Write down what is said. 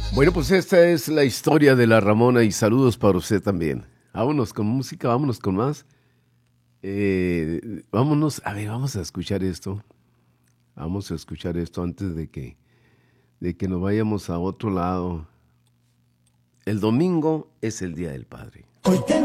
Bueno, pues esta es la historia de la Ramona y saludos para usted también. Vámonos con música, vámonos con más. Vámonos, a ver, vamos a escuchar esto. Vamos a escuchar esto antes de que nos vayamos a otro lado. El domingo es el Día del Padre. Hoy te